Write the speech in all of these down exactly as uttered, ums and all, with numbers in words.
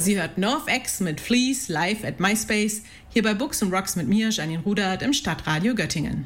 Sie hört NoFX mit Fleece live at MySpace, hier bei Books and Rocks mit mir, Janine Rudert, im Stadtradio Göttingen.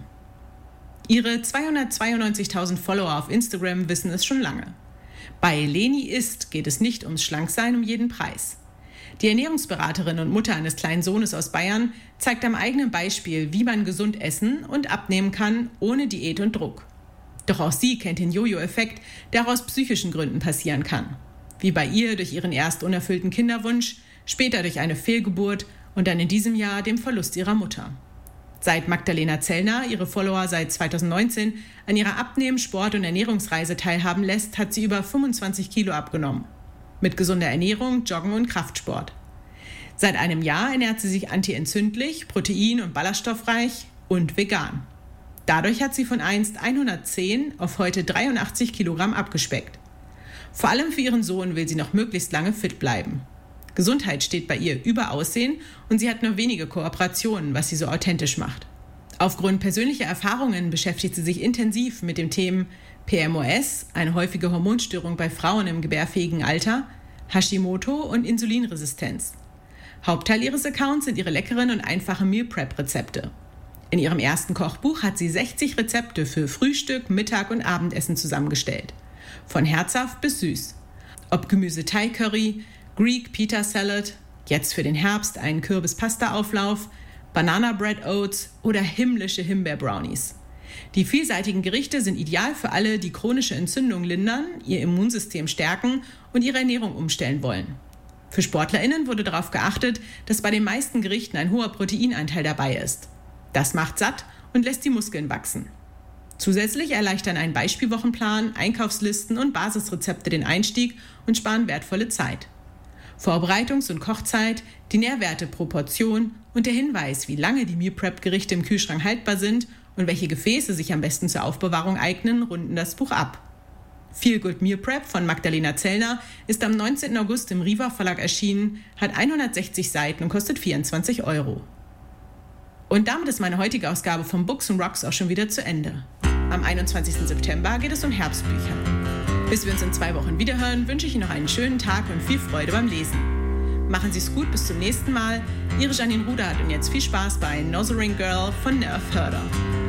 Ihre zweihundertzweiundneunzigtausend Follower auf Instagram wissen es schon lange. Bei Leni Ist geht es nicht ums Schlanksein um jeden Preis. Die Ernährungsberaterin und Mutter eines kleinen Sohnes aus Bayern zeigt am eigenen Beispiel, wie man gesund essen und abnehmen kann, ohne Diät und Druck. Doch auch sie kennt den Jojo-Effekt, der auch aus psychischen Gründen passieren kann. Wie bei ihr durch ihren erst unerfüllten Kinderwunsch, später durch eine Fehlgeburt und dann in diesem Jahr dem Verlust ihrer Mutter. Seit Magdalena Zellner ihre Follower seit zweitausendneunzehn an ihrer Abnehmen-, Sport- und Ernährungsreise teilhaben lässt, hat sie über fünfundzwanzig Kilo abgenommen. Mit gesunder Ernährung, Joggen und Kraftsport. Seit einem Jahr ernährt sie sich antientzündlich, protein- und ballaststoffreich und vegan. Dadurch hat sie von einst hundertzehn auf heute dreiundachtzig Kilogramm abgespeckt. Vor allem für ihren Sohn will sie noch möglichst lange fit bleiben. Gesundheit steht bei ihr über Aussehen und sie hat nur wenige Kooperationen, was sie so authentisch macht. Aufgrund persönlicher Erfahrungen beschäftigt sie sich intensiv mit den Themen P M O S, eine häufige Hormonstörung bei Frauen im gebärfähigen Alter, Hashimoto und Insulinresistenz. Hauptteil ihres Accounts sind ihre leckeren und einfachen Meal Prep Rezepte. In ihrem ersten Kochbuch hat sie sechzig Rezepte für Frühstück, Mittag und Abendessen zusammengestellt. Von herzhaft bis süß. Ob Gemüse-Thai-Curry, Greek Pita Salad, jetzt für den Herbst einen Kürbis-Pasta-Auflauf, Banana Bread Oats oder himmlische Himbeer-Brownies. Die vielseitigen Gerichte sind ideal für alle, die chronische Entzündung lindern, ihr Immunsystem stärken und ihre Ernährung umstellen wollen. Für SportlerInnen wurde darauf geachtet, dass bei den meisten Gerichten ein hoher Proteinanteil dabei ist. Das macht satt und lässt die Muskeln wachsen. Zusätzlich erleichtern ein Beispielwochenplan, Einkaufslisten und Basisrezepte den Einstieg und sparen wertvolle Zeit. Vorbereitungs- und Kochzeit, die Nährwerte pro Portion und der Hinweis, wie lange die Meal Prep-Gerichte im Kühlschrank haltbar sind und welche Gefäße sich am besten zur Aufbewahrung eignen, runden das Buch ab. Feel Good Meal Prep von Magdalena Zellner ist am neunzehnten August im Riva Verlag erschienen, hat hundertsechzig Seiten und kostet vierundzwanzig Euro. Und damit ist meine heutige Ausgabe von Books and Rocks auch schon wieder zu Ende. Am einundzwanzigsten September geht es um Herbstbücher. Bis wir uns in zwei Wochen wiederhören, wünsche ich Ihnen noch einen schönen Tag und viel Freude beim Lesen. Machen Sie es gut, bis zum nächsten Mal. Ihre Janine Rudert und jetzt viel Spaß bei Nozzering Girl von Nerf Herder.